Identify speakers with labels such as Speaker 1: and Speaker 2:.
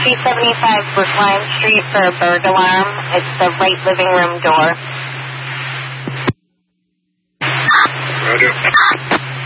Speaker 1: 375 Brookline Street for a burglar alarm. It's the right living room door.
Speaker 2: Roger.